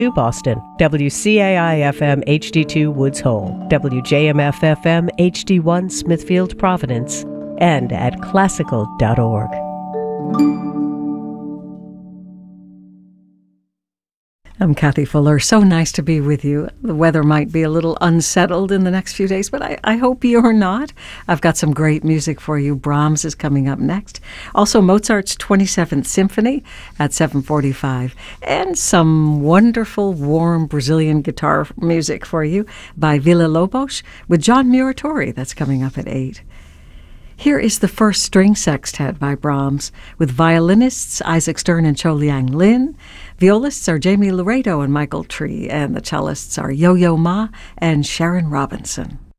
Boston, WCAI-FM HD2 Woods Hole, WJMF-FM HD1 Smithfield Providence, and at classical.org. I'm Kathy Fuller. So nice to be with you. The weather might be a little unsettled in the next few days, but I hope you're not. I've got some great music for you. Brahms is coming up next. Also, Mozart's 27th Symphony at 7:45. And some wonderful, warm Brazilian guitar music for you by Villa-Lobos with John Muratori. That's coming up at 8. Here is the first string sextet by Brahms with violinists Isaac Stern and Cho Liang Lin. Violists are Jamie Laredo and Michael Tree, and the cellists are Yo-Yo Ma and Sharon Robinson.